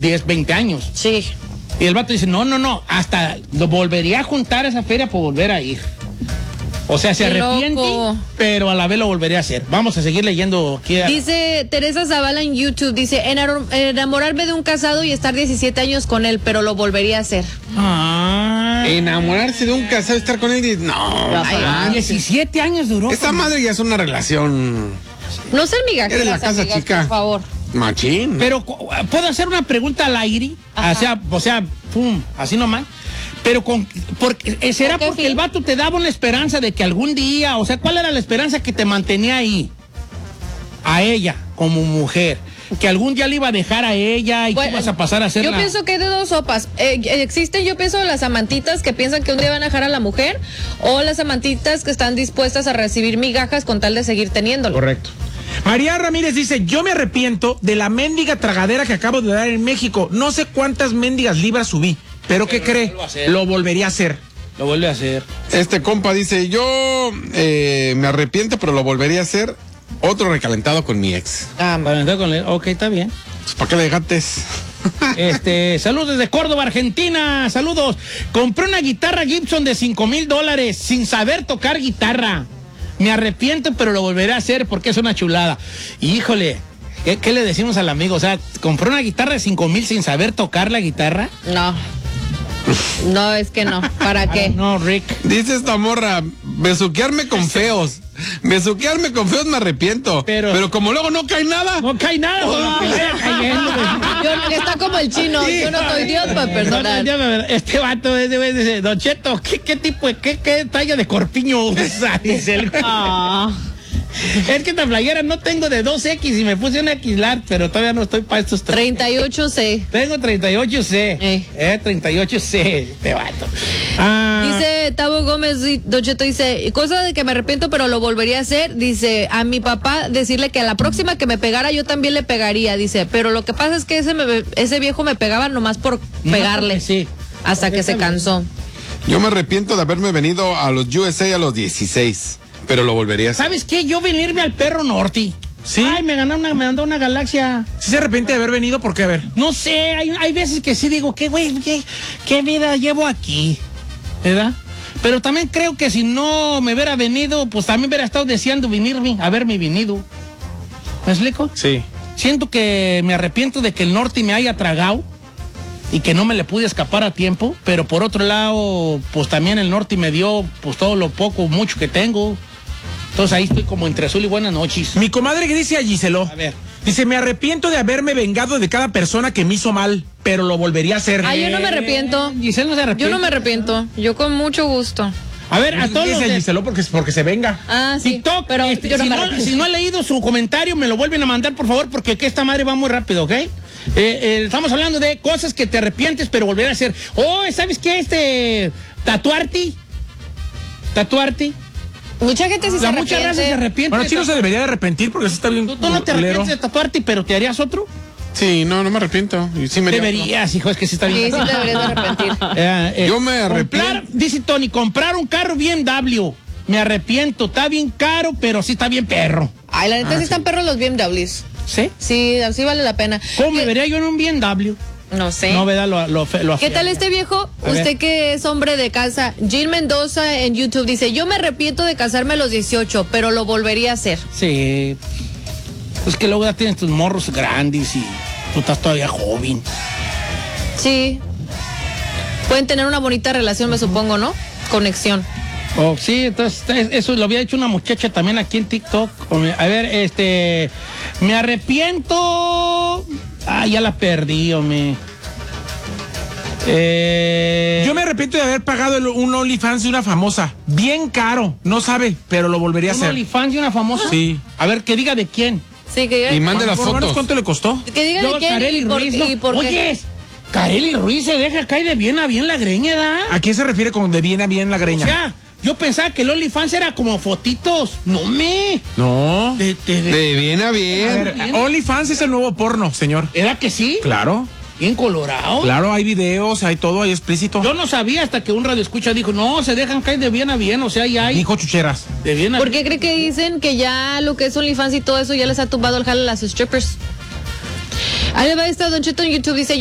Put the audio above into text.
10, 20 años. Sí. Y el vato dice, no, hasta lo volvería a juntar a esa feria por volver a ir. O sea, se arrepiente, pero a la vez lo volvería a hacer. Vamos a seguir leyendo aquí. Dice Teresa Zavala en YouTube, dice, enamorarme de un casado y estar 17 años con él, pero lo volvería a hacer. Enamorarse de un casado y estar con él, no. 17 años duró. Esta madre ya es una relación. No ser migajeras, Eres la casa amigas, chica. por favor. Machín. Pero, ¿puedo hacer una pregunta al aire? O sea, pum, así nomás. Pero ¿será porque el vato te daba una esperanza de que algún día, o sea, ¿cuál era la esperanza que te mantenía ahí? A ella, como mujer. Que algún día le iba a dejar a ella y que ibas a pasar a hacer. Yo pienso que hay de dos sopas. Existen, yo pienso, las amantitas que piensan que un día van a dejar a la mujer, o las amantitas que están dispuestas a recibir migajas con tal de seguir teniéndolo. Correcto. María Ramírez dice, yo me arrepiento de la mendiga tragadera que acabo de dar en México. No sé cuántas mendigas libras subí, pero ¿qué cree? Lo volvería a hacer. Lo vuelve a hacer. Este compa dice, yo me arrepiento, pero lo volvería a hacer. Otro recalentado con mi ex. Recalentado con él. Ok, está bien. Pues, ¿para qué le dejates? Saludos desde Córdoba, Argentina. Saludos. Compré una guitarra Gibson de $5,000 sin saber tocar guitarra. Me arrepiento, pero lo volveré a hacer porque es una chulada. Híjole, ¿qué le decimos al amigo? O sea, ¿compró una guitarra de 5,000 sin saber tocar la guitarra? No. No, es que no. ¿Para qué? No, Rick. Dice esta morra, besuquearme con feos. Besuquearme con feos me arrepiento. Pero como luego no cae nada. No cae nada. Está como el chino. Sí. Yo no soy Dios para perdonar. Este vato dice, Don Cheto, ¿qué tipo de, qué talla de corpiño usa? Dice el... Es que esta playera no tengo de 2X y me puse una XL, pero todavía no estoy para estos 38C. Tengo 38C. 38C, este vato. Dice Tavo Gómez, Don Cheto dice, cosa de que me arrepiento, pero lo volvería a hacer. Dice, a mi papá decirle que a la próxima que me pegara yo también le pegaría. Dice, pero lo que pasa es que ese viejo me pegaba nomás por pegarle. Sí. Hasta que se cansó. Yo me arrepiento de haberme venido a los USA a los 16. Pero lo volvería a hacer. ¿Sabes qué? Yo venirme al Perro Norte. Sí. Ay, me mandó una galaxia. ¿Sí se arrepiente de haber venido? ¿Por qué? A ver. No sé, hay veces que sí digo, ¿qué vida llevo aquí? ¿Verdad? Pero también creo que si no me hubiera venido, pues también hubiera estado deseando haberme venido. ¿Me explico? Sí. Siento que me arrepiento de que el norte me haya tragado y que no me le pude escapar a tiempo, pero por otro lado, pues también el norte me dio pues todo lo poco, mucho que tengo. Entonces ahí estoy como entre azul y buenas noches. Mi comadre que dice a Giselo. A ver. Dice, me arrepiento de haberme vengado de cada persona que me hizo mal, pero lo volvería a hacer. Yo no me arrepiento. Giselle no se arrepiente. Yo no me arrepiento. Yo con mucho gusto. A ver, a todos dice Giselo porque se venga. Sí. TikTok, pero yo si no ha leído su comentario, me lo vuelven a mandar, por favor, porque aquí esta madre va muy rápido, ¿ok? Estamos hablando de cosas que te arrepientes, pero volver a hacer. ¿Sabes qué? Tatuarte. Mucha gente sí se arrepiente. Mucha raza se arrepiente. Bueno, sí no se debería de arrepentir porque eso está bien. ¿Tú no te arrepientes de tatuarte, pero te harías otro? Sí, no me arrepiento. Sí Deberías, hijo, es que sí está bien. Sí, sí te deberías de arrepentir. Yo me arrepiento. Dice Tony, comprar un carro BMW. Me arrepiento, está bien caro, pero sí está bien perro. Ay, la neta sí están perros los BMWs. ¿Sí? Sí, así vale la pena. ¿Cómo me vería yo en un BMW? No sé. No, ¿verdad? ¿Qué tal este viejo? Usted que es hombre de casa. Jill Mendoza en YouTube dice, yo me arrepiento de casarme a los 18, pero lo volvería a hacer. Sí. Pues que luego ya tienes tus morros grandes y tú estás todavía joven. Sí. Pueden tener una bonita relación, me supongo, ¿no? Conexión. Sí, entonces eso lo había hecho una muchacha también aquí en TikTok. A ver, me arrepiento. Ya la perdí, hombre. Yo me arrepiento de haber pagado un OnlyFans de una famosa. Bien caro, no sabe, pero lo volvería a hacer. ¿Un OnlyFans de una famosa? Sí. A ver, que diga de quién. Sí, que diga. Y mande las fotos. ¿Cuánto le costó? Que diga de quién Kareli Ruiz, ¿no? y por qué. Oye, Kareli Ruiz se deja caer de bien a bien la greña, ¿da? ¿A quién se refiere con de bien a bien la greña? O sea, yo pensaba que el OnlyFans era como fotitos. No. De bien a bien. A ver, OnlyFans es el nuevo porno, señor. ¿Era que sí? Claro. Bien colorado. Claro, hay videos, hay todo, hay explícito. Yo no sabía hasta que un radioescucha dijo, no, se dejan caer de bien a bien, o sea, ya hay... Dijo chucheras. De bien a ¿Por qué cree que dicen que ya lo que es OnlyFans y todo eso ya les ha tumbado el jale a las strippers? Ahí va esta Don Cheto en YouTube, dice...